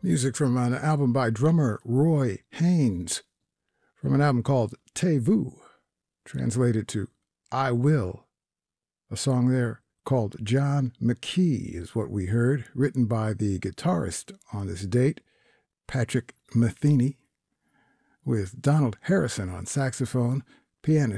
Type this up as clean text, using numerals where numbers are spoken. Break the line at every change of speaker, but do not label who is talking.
Music from an album by drummer Roy Haynes, from an album called Te Vu, translated to I Will. A song there called John McKee is what we heard, written by the guitarist on this date, Patrick Metheny, with Donald Harrison on saxophone, pianist